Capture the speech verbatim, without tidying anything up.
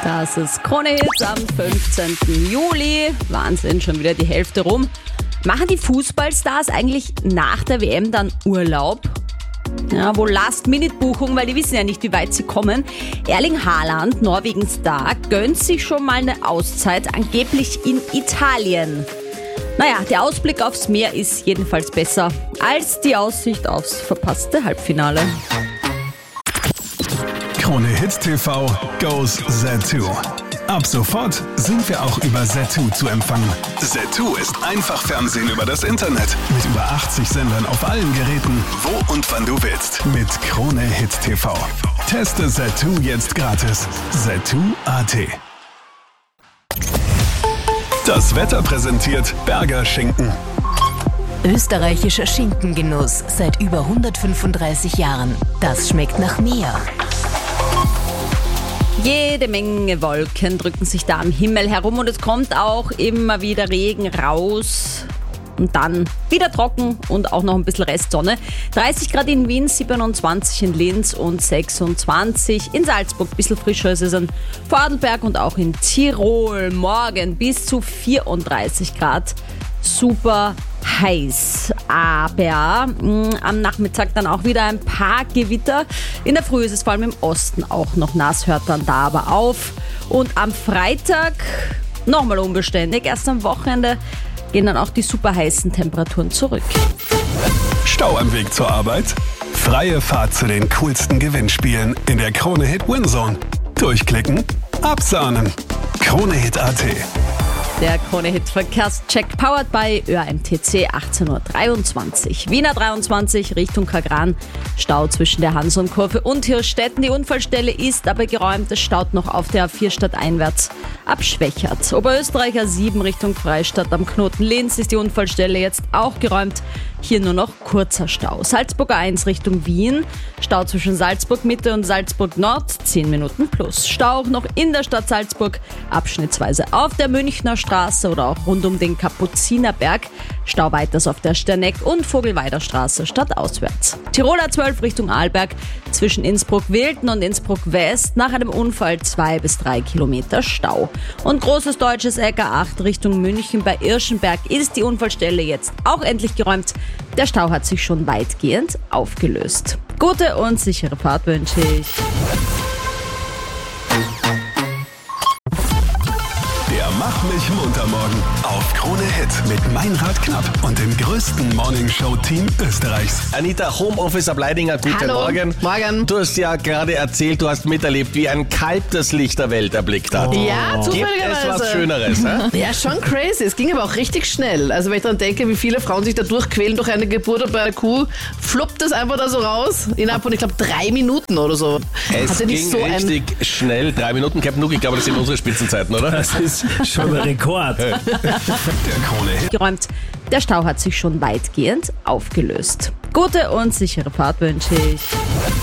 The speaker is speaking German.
Das ist Krone Hit am fünfzehnten Juli. Wahnsinn, schon wieder die Hälfte rum. Machen die Fußballstars eigentlich nach der W M dann Urlaub? Ja, wohl Last-Minute-Buchung, weil die wissen ja nicht, wie weit sie kommen. Erling Haaland, Norwegens Star, gönnt sich schon mal eine Auszeit, angeblich in Italien. Naja, der Ausblick aufs Meer ist jedenfalls besser als die Aussicht aufs verpasste Halbfinale. Krone Hit T V goes Zattoo. Ab sofort sind wir auch über Zattoo zu empfangen. Zattoo ist einfach Fernsehen über das Internet. Mit über achtzig Sendern auf allen Geräten, wo und wann du willst. Mit Krone Hit T V. Teste Zattoo jetzt gratis. Zattoo Punkt a t. Das Wetter präsentiert Berger Schinken. Österreichischer Schinkengenuss seit über hundertfünfunddreißig Jahren. Das schmeckt nach mehr. Jede Menge Wolken drücken sich da am Himmel herum und es kommt auch immer wieder Regen raus und dann wieder trocken und auch noch ein bisschen Restsonne. dreißig Grad in Wien, siebenundzwanzig in Linz und sechsundzwanzig in Salzburg. Ein bisschen frischer ist es in Vorarlberg und auch in Tirol. Morgen bis zu vierunddreißig Grad. Super heiß, aber mh, am Nachmittag dann auch wieder ein paar Gewitter. In der Früh ist es vor allem im Osten auch noch nass, hört dann da aber auf. Und am Freitag nochmal unbeständig. Erst am Wochenende gehen dann auch die super heißen Temperaturen zurück. Stau am Weg zur Arbeit? Freie Fahrt zu den coolsten Gewinnspielen in der Krone Hit Winzone. Durchklicken, absahnen. Krone Hit Punkt a t. Der Krone Hit Verkehrscheck powered by Ö A M T C achtzehn Uhr dreiundzwanzig. Wiener dreiundzwanzig Richtung Kagran. Stau zwischen der Hansonkurve und Hirschstetten. Die Unfallstelle ist aber geräumt. Es staut noch auf der A vier stadteinwärts ab Schwächert. Oberösterreich A sieben Richtung Freistadt am Knoten Linz ist die Unfallstelle jetzt auch geräumt. Hier nur noch kurzer Stau. Salzburg A eins Richtung Wien. Stau zwischen Salzburg Mitte und Salzburg Nord. zehn Minuten plus. Stau auch noch in der Stadt Salzburg. Abschnittsweise auf der Münchner Straße oder auch rund um den Kapuzinerberg. Stau weiters auf der Sterneck- und Vogelweider Straße stadtauswärts. Tirol A zwölf Richtung Arlberg. Zwischen Innsbruck-Wilden und Innsbruck-West nach einem Unfall zwei bis drei Kilometer Stau. Und großes deutsches Eck A acht Richtung München bei Irschenberg ist die Unfallstelle jetzt auch endlich geräumt. Der Stau hat sich schon weitgehend aufgelöst. Gute und sichere Fahrt wünsche ich. Der Mach mich munter morgen auf Krone Hit mit Meinrad Knapp und dem größten Morningshow-Team Österreichs. Anita, Homeoffice ab Leidinger, guten Hallo. Morgen. Morgen. Du hast ja gerade erzählt, du hast miterlebt, wie ein Kalb das Licht der Welt erblickt hat. Ja, Gibt zufälligerweise. es was Schöneres, hä? Ja, schon crazy. Es ging aber auch richtig schnell. Also wenn ich daran denke, wie viele Frauen sich da durchquälen durch eine Geburt und bei einer Kuh, fluppt das einfach da so raus. Innerhalb von, ich glaube, drei Minuten oder so. Es Hatte nicht ging so richtig schnell. Drei Minuten, Captain Luke, ich glaube, das sind unsere Spitzenzeiten, oder? Das ist schon ein Rekord. Der Krone Hit. Geräumt. Der Stau hat sich schon weitgehend aufgelöst. Gute und sichere Fahrt wünsche ich.